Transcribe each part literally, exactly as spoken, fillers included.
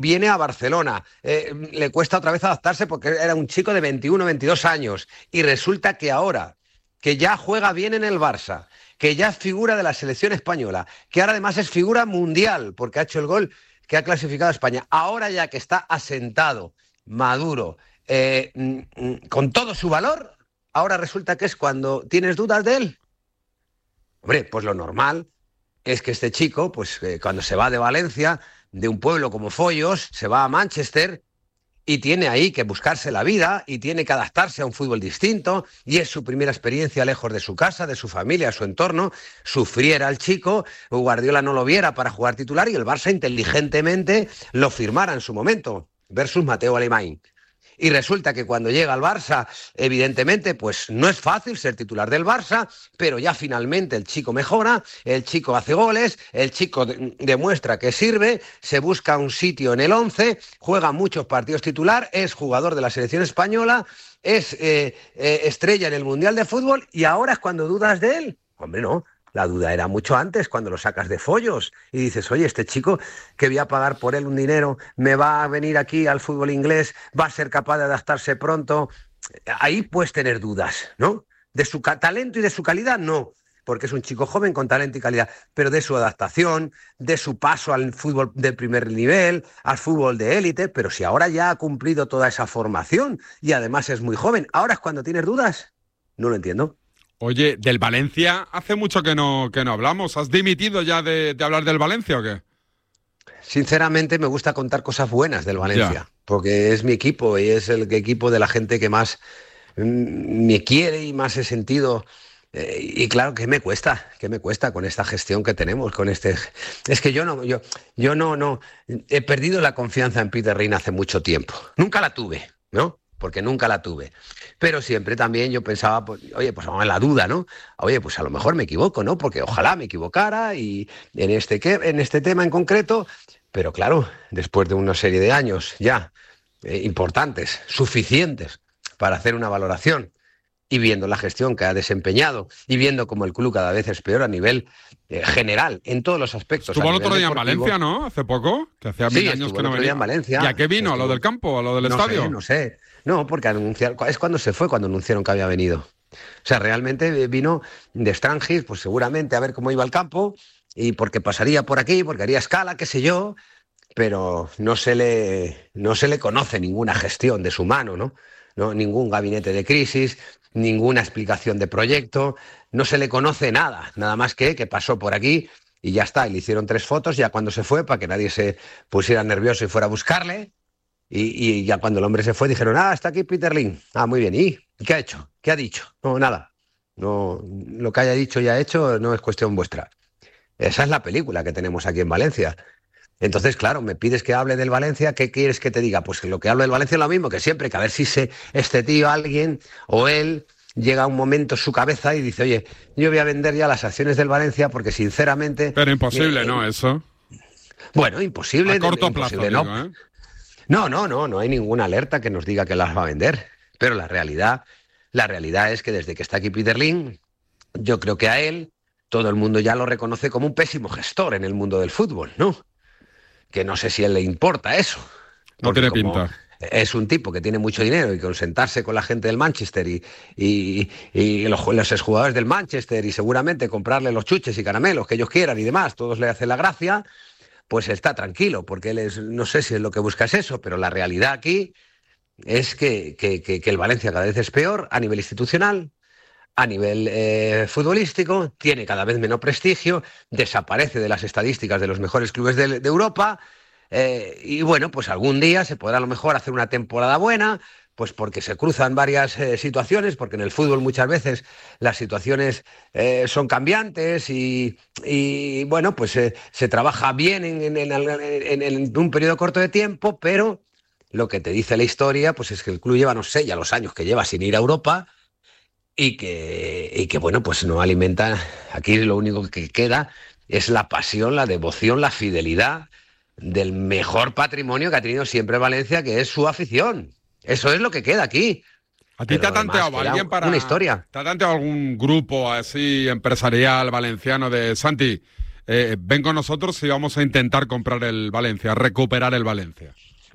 viene a Barcelona, eh, le cuesta otra vez adaptarse porque era un chico de veintiuno, veintidós años y resulta que ahora, que ya juega bien en el Barça, que ya es figura de la selección española, que ahora además es figura mundial porque ha hecho el gol que ha clasificado a España, ahora ya que está asentado, maduro, eh, con todo su valor, ahora resulta que es cuando tienes dudas de él. Hombre, pues lo normal es que este chico, pues eh, cuando se va de Valencia, de un pueblo como Foyos, se va a Manchester y tiene ahí que buscarse la vida y tiene que adaptarse a un fútbol distinto y es su primera experiencia lejos de su casa, de su familia, su entorno. Sufriera el chico, Guardiola no lo viera para jugar titular y el Barça inteligentemente lo firmara en su momento, versus Mateu Alemany. Y resulta que cuando llega al Barça, evidentemente, pues no es fácil ser titular del Barça, pero ya finalmente el chico mejora, el chico hace goles, el chico de- demuestra que sirve, se busca un sitio en el once, juega muchos partidos titular, es jugador de la selección española, es eh, eh, estrella en el Mundial de Fútbol y ahora es cuando dudas de él. Hombre, no. La duda era mucho antes, cuando lo sacas de Foyos y dices, oye, este chico que voy a pagar por él un dinero, me va a venir aquí al fútbol inglés, va a ser capaz de adaptarse pronto. Ahí puedes tener dudas, ¿no? De su ca- talento y de su calidad, no, porque es un chico joven con talento y calidad, pero de su adaptación, de su paso al fútbol de primer nivel, al fútbol de élite, pero si ahora ya ha cumplido toda esa formación y además es muy joven, ¿ahora es cuando tienes dudas? No lo entiendo. Oye, del Valencia hace mucho que no, que no hablamos. ¿Has dimitido ya de, de hablar del Valencia o qué? Sinceramente me gusta contar cosas buenas del Ya. Valencia, porque es mi equipo y es el equipo de la gente que más mm, me quiere y más he sentido. Eh, y claro que me cuesta, que me cuesta con esta gestión que tenemos, con este. Es que yo no, yo, yo no, no, he perdido la confianza en Peter Lim hace mucho tiempo. Nunca la tuve, ¿no? Porque nunca la tuve. Pero siempre también yo pensaba, pues, oye, pues vamos a la duda, ¿no? Oye, pues a lo mejor me equivoco, ¿no? Porque ojalá me equivocara y en este, que, en este tema en concreto. Pero claro, después de una serie de años ya eh, importantes, suficientes para hacer una valoración y viendo la gestión que ha desempeñado y viendo cómo el club cada vez es peor a nivel eh, general, en todos los aspectos. Estuvo a el nivel otro día en deportivo. Valencia, ¿no? Hace poco, que hacía Sí, mil años estuvo que el no otro día venía. en Valencia. ¿Y a qué vino? ¿A lo Estuvo- del campo? ¿A lo del No estadio? sé, no sé. No, porque anunciaron, es cuando se fue, cuando anunciaron que había venido. O sea, realmente vino de Strangis, pues seguramente a ver cómo iba el campo y porque pasaría por aquí, porque haría escala, qué sé yo, pero no se le, no se le conoce ninguna gestión de su mano, ¿no? No, ningún gabinete de crisis, ninguna explicación de proyecto, no se le conoce nada, nada más que que pasó por aquí y ya está. Y le hicieron tres fotos ya cuando se fue para que nadie se pusiera nervioso y fuera a buscarle. Y, y ya cuando el hombre se fue dijeron, ah, está aquí Peter Lim. Ah, muy bien. ¿Y qué ha hecho? ¿Qué ha dicho? No, nada. No, lo que haya dicho y ha hecho no es cuestión vuestra. Esa es la película que tenemos aquí en Valencia. Entonces, claro, me pides que hable del Valencia, ¿qué quieres que te diga? Pues que lo que hablo del Valencia es lo mismo que siempre, que a ver si se, este tío, alguien o él, llega a un momento en su cabeza y dice, oye, yo voy a vender ya las acciones del Valencia porque sinceramente... Pero imposible, eh, ¿no? Eso. Bueno, imposible, A corto imposible, plazo, ¿no? digo, ¿eh? No, no, no, no hay ninguna alerta que nos diga que las va a vender. Pero la realidad, la realidad es que desde que está aquí Peter Lim, yo creo que a él todo el mundo ya lo reconoce como un pésimo gestor en el mundo del fútbol, ¿no? Que no sé si a él le importa eso. No Porque tiene como pinta. es un tipo que tiene mucho dinero y con sentarse con la gente del Manchester y, y, y los, los exjugadores del Manchester y seguramente comprarle los chuches y caramelos que ellos quieran y demás, todos le hacen la gracia, pues está tranquilo, porque él es, no sé si es lo que busca es eso, pero la realidad aquí es que, que, que, que el Valencia cada vez es peor a nivel institucional, a nivel eh, futbolístico, tiene cada vez menos prestigio, desaparece de las estadísticas de los mejores clubes de, de Europa, eh, y bueno, pues algún día se podrá a lo mejor hacer una temporada buena, pues porque se cruzan varias eh, situaciones, porque en el fútbol muchas veces las situaciones eh, son cambiantes y, y bueno, pues eh, se trabaja bien en, en, en, en, en un periodo corto de tiempo, pero lo que te dice la historia, pues es que el club lleva, no sé, ya los años que lleva sin ir a Europa y que, y que bueno, pues no alimenta, aquí lo único que queda es la pasión, la devoción, la fidelidad del mejor patrimonio que ha tenido siempre Valencia, que es su afición. Eso es lo que queda aquí. ¿A ti Pero te ha lo demás tanteado queda alguien una para... historia. ¿Te ha tanteado algún grupo así empresarial valenciano de Santi? eh, ven con nosotros y vamos a intentar comprar el Valencia, recuperar el Valencia.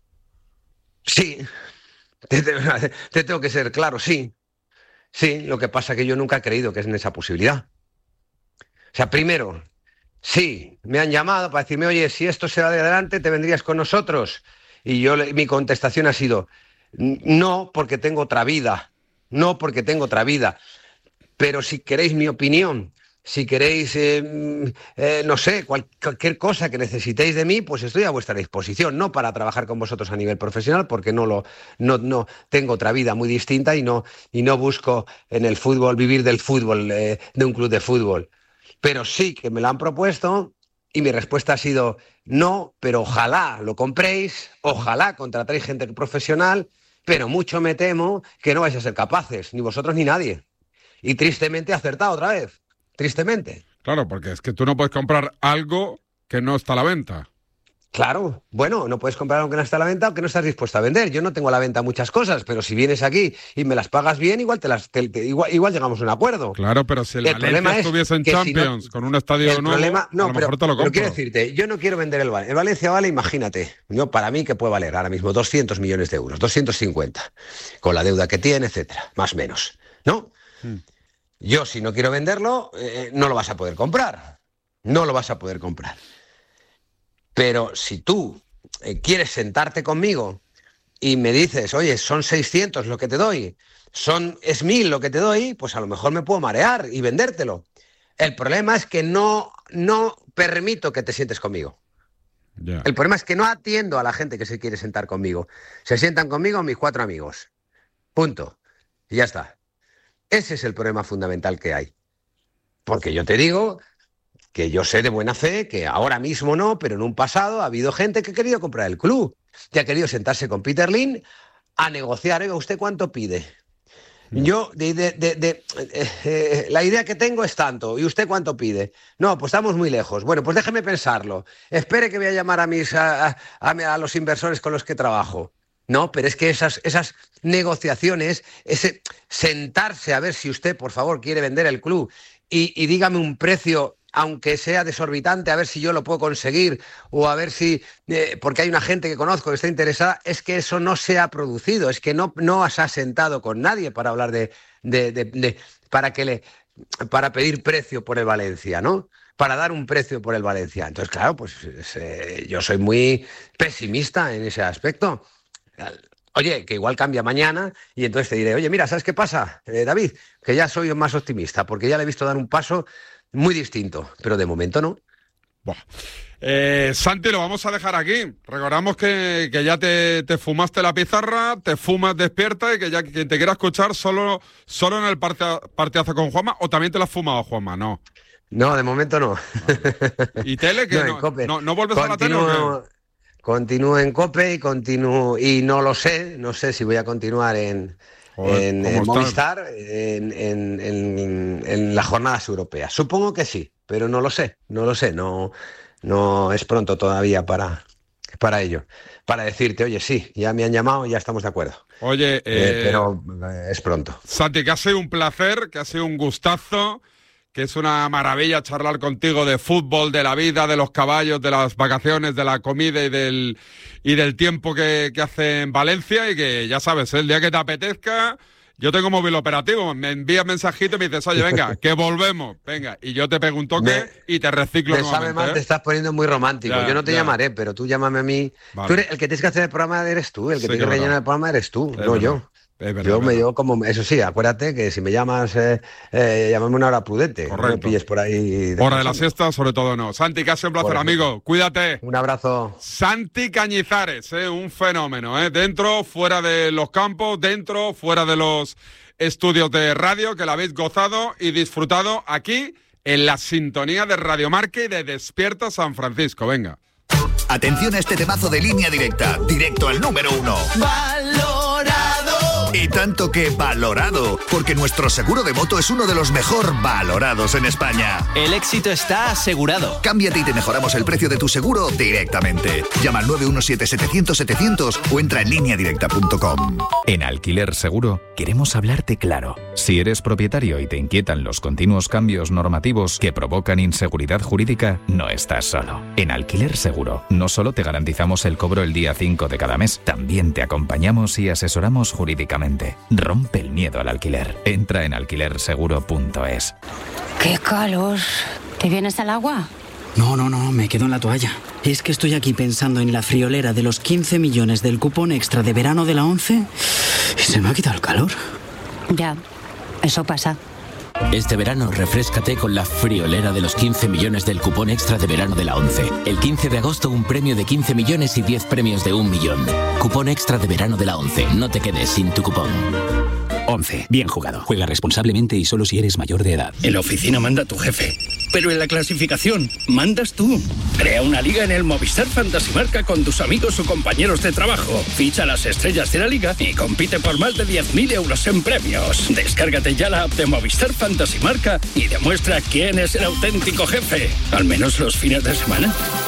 Sí, te, te, te tengo que ser claro, sí. Sí, lo que pasa es que yo nunca he creído que es en esa posibilidad. O sea, primero, sí, me han llamado para decirme, oye, si esto se va de adelante, ¿te vendrías con nosotros? Y yo, mi contestación ha sido, no, porque tengo otra vida, no, porque tengo otra vida. Pero si queréis mi opinión, si queréis, eh, eh, no sé, cual, cualquier cosa que necesitéis de mí, pues estoy a vuestra disposición, no para trabajar con vosotros a nivel profesional, porque no lo, no, no tengo otra vida muy distinta y no, y no busco en el fútbol vivir del fútbol, eh, de un club de fútbol. Pero sí que me lo han propuesto y mi respuesta ha sido no, pero ojalá lo compréis, ojalá contratéis gente profesional, pero mucho me temo que no vais a ser capaces, ni vosotros ni nadie. Y tristemente he acertado otra vez. Tristemente. Claro, porque es que tú no puedes comprar algo que no está a la venta. Claro, bueno, no puedes comprar algo que no está a la venta o que no estás dispuesto a vender. Yo no tengo a la venta muchas cosas, pero si vienes aquí y me las pagas bien, igual te las te, te, igual, igual llegamos a un acuerdo. Claro, pero si el, el Valencia estuviese en Champions si no, con un estadio nuevo, problema, no, a lo pero, mejor te lo compro. Pero quiero decirte, yo no quiero vender el Valencia. El Valencia vale, imagínate, yo para mí que puede valer ahora mismo doscientos millones de euros, doscientos cincuenta, con la deuda que tiene, etcétera, más o menos, ¿no? Hmm. Yo, si no quiero venderlo, eh, no lo vas a poder comprar. No lo vas a poder comprar. Pero si tú eh, quieres sentarte conmigo y me dices, oye, son seiscientos lo que te doy, son, es mil lo que te doy, pues a lo mejor me puedo marear y vendértelo. El problema es que no, no permito que te sientes conmigo. Yeah. El problema es que no atiendo a la gente que se quiere sentar conmigo. Se sientan conmigo mis cuatro amigos. Punto. Y ya está. Ese es el problema fundamental que hay. Porque yo te digo que yo sé de buena fe que ahora mismo no, pero en un pasado ha habido gente que ha querido comprar el club, que ha querido sentarse con Peter Lim a negociar. Oiga, ¿usted cuánto pide? Yo, de, de, de, de, eh, eh, la idea que tengo es tanto. ¿Y usted cuánto pide? No, pues estamos muy lejos. Bueno, pues déjeme pensarlo. Espere que voy a llamar a, mis, a, a, a los inversores con los que trabajo. No, pero es que esas, esas negociaciones, ese sentarse a ver si usted, por favor, quiere vender el club y, y dígame un precio, aunque sea desorbitante, a ver si yo lo puedo conseguir o a ver si, eh, porque hay una gente que conozco que está interesada, es que eso no se ha producido, es que no, no se ha sentado con nadie para hablar de, de, de, de para que le, para pedir precio por el Valencia, ¿no? Para dar un precio por el Valencia. Entonces, claro, pues eh, yo soy muy pesimista en ese aspecto. Oye, que igual cambia mañana y entonces te diré, oye, mira, ¿sabes qué pasa, eh, David? Que ya soy más optimista, porque ya le he visto dar un paso muy distinto, pero de momento no. Buah. Eh, Santi, lo vamos a dejar aquí. Recordamos que, que ya te, te fumaste la pizarra, te fumas despierta y que ya quien te quiera escuchar solo, solo en el parte, partidazo con Juanma, o también te lo has fumado, Juanma, ¿no? No, de momento no. Vale. ¿Y tele? Que no, no, no, ¿No vuelves Continúo... a la tele o qué? Continúo en COPE y continúo y no lo sé, no sé si voy a continuar en, Joder, en, en Movistar en, en, en, en las jornadas europeas. Supongo que sí, pero no lo sé, no lo sé, no, no es pronto todavía para, para ello. Para decirte, oye, sí, ya me han llamado y ya estamos de acuerdo. Oye, eh, eh, pero es pronto. Santi, que ha sido un placer, que ha sido un gustazo, que es una maravilla charlar contigo de fútbol, de la vida, de los caballos, de las vacaciones, de la comida y del y del tiempo que, que hace en Valencia y que ya sabes, el día que te apetezca, yo tengo móvil operativo, me envías mensajito y me dices, oye, venga, que volvemos, venga, y yo te pego un toque me, y te reciclo me nuevamente. Sabe mal, ¿eh? Te estás poniendo muy romántico, ya, yo no te ya. llamaré, pero tú llámame a mí. Vale. Tú eres, el que tienes que hacer el programa eres tú, el que sí, tiene que claro. rellenar el programa eres tú, es no verdad. yo. Es verdad, yo es me verdad. yo como eso sí, acuérdate que si me llamas eh, eh, llámame una hora prudente. Correcto. No me pilles por ahí. Hora de la siesta, sobre todo no. Santi, que ha sido un placer, amigo. Cuídate. Un abrazo. Santi Cañizares, eh, un fenómeno, eh. Dentro, fuera de los campos, dentro, fuera de los estudios de radio, que la habéis gozado y disfrutado aquí en la sintonía de Radio Marca y de Despierta San Francisco. Venga. Atención a este temazo de Línea Directa, directo al número uno. Valorado. Y tanto que valorado, porque nuestro seguro de moto es uno de los mejor valorados en España. El éxito está asegurado. Cámbiate y te mejoramos el precio de tu seguro directamente. Llama al nueve uno siete setecientos setecientos o entra en línea directa punto com. En Alquiler Seguro queremos hablarte claro. Si eres propietario y te inquietan los continuos cambios normativos que provocan inseguridad jurídica, no estás solo. En Alquiler Seguro no solo te garantizamos el cobro el día cinco de cada mes, también te acompañamos y asesoramos jurídicamente. Rompe el miedo al alquiler. Entra en alquiler seguro punto es. ¡Qué calor! ¿Te vienes al agua? No, no, no, me quedo en la toalla. Es que estoy aquí pensando en la friolera de los quince millones del cupón extra de verano de la ONCE y se me ha quitado el calor. Ya, eso pasa. Este verano, refréscate con la friolera de los quince millones del cupón extra de verano de la ONCE. El quince de agosto, un premio de quince millones y diez premios de un millón. Cupón extra de verano de la ONCE. No te quedes sin tu cupón. ONCE. Bien jugado. Juega responsablemente y solo si eres mayor de edad. En la oficina manda tu jefe, pero en la clasificación mandas tú. Crea una liga en el Movistar Fantasy Marca con tus amigos o compañeros de trabajo. Ficha las estrellas de la liga y compite por más de diez mil euros en premios. Descárgate ya la app de Movistar Fantasy Marca y demuestra quién es el auténtico jefe. Al menos los fines de semana.